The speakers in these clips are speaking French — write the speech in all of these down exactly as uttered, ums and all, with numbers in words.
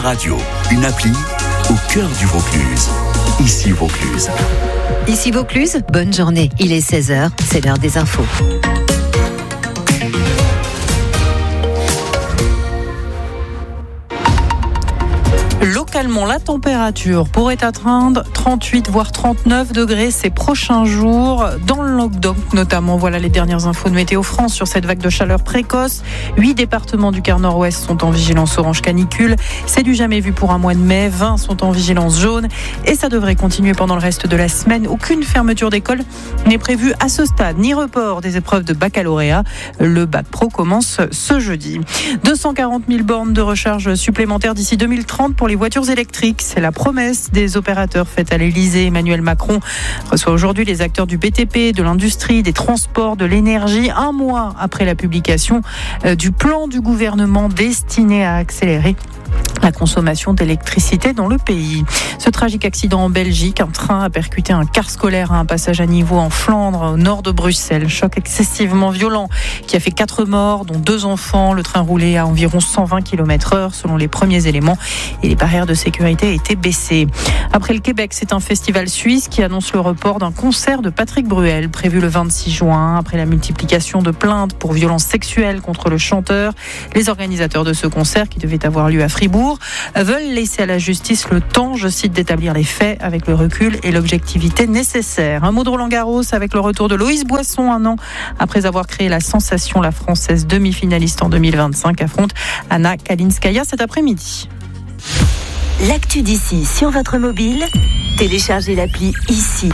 radio, une appli au cœur du Vaucluse. Ici Vaucluse. Ici Vaucluse, bonne journée. Il est seize heures, c'est l'heure des infos. Localement, la température pourrait atteindre trente-huit voire trente-neuf degrés ces prochains jours dans le Languedoc notamment. Voilà les dernières infos de Météo France sur cette vague de chaleur précoce. Huit départements du quart nord-ouest sont en vigilance orange canicule. C'est du jamais vu pour un mois de mai. vingt sont en vigilance jaune et ça devrait continuer pendant le reste de la semaine. Aucune fermeture d'école n'est prévue à ce stade, ni report des épreuves de baccalauréat. Le bac pro commence ce jeudi. deux cent quarante mille bornes de recharge supplémentaires d'ici deux mille trente pour les voitures électriques. C'est la promesse des opérateurs faite à l'Elysée. Emmanuel Macron reçoit aujourd'hui les acteurs du B T P, de l'industrie, des transports, de l'énergie, un mois après la publication du plan du gouvernement destiné à accélérer la consommation d'électricité dans le pays. Ce tragique accident en Belgique, un train a percuté un car scolaire à un passage à niveau en Flandre, au nord de Bruxelles. Choc excessivement violent qui a fait quatre morts, dont deux enfants. Le train roulait à environ cent vingt kilomètres heure selon les premiers éléments et les barrières de sécurité étaient baissées. Après le Québec, c'est un festival suisse qui annonce le report d'un concert de Patrick Bruel prévu le vingt-six juin. Après la multiplication de plaintes pour violences sexuelles contre le chanteur, les organisateurs de ce concert qui devait avoir lieu à Fribourg veulent laisser à la justice le temps, je cite, d'établir les faits avec le recul et l'objectivité nécessaires. Un mot de Roland Garros avec le retour de Loïs Boisson un an après avoir créé la sensation. La Française demi-finaliste en deux mille vingt-cinq affronte Anna Kalinskaya cet après-midi. L'actu d'ici sur votre mobile, téléchargez l'appli Ici.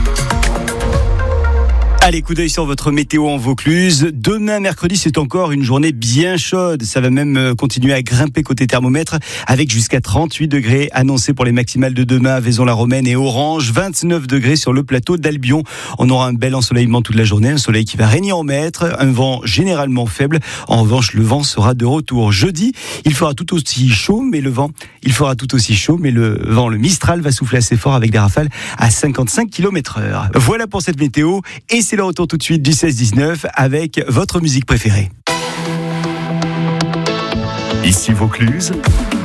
Allez, coup d'œil sur votre météo en Vaucluse. Demain, mercredi, c'est encore une journée bien chaude. Ça va même continuer à grimper côté thermomètre avec jusqu'à trente-huit degrés annoncés pour les maximales de demain à Vaison-la-Romaine et Orange. vingt-neuf degrés sur le plateau d'Albion. On aura un bel ensoleillement toute la journée. Un soleil qui va régner en maître. Un vent généralement faible. En revanche, le vent sera de retour. Jeudi, il fera tout aussi chaud, mais le vent, il fera tout aussi chaud, mais le vent, le Mistral, va souffler assez fort avec des rafales à cinquante-cinq kilomètres heure. Voilà pour cette météo. Et c'est le retour tout de suite du seize dix-neuf avec votre musique préférée. Ici Vaucluse,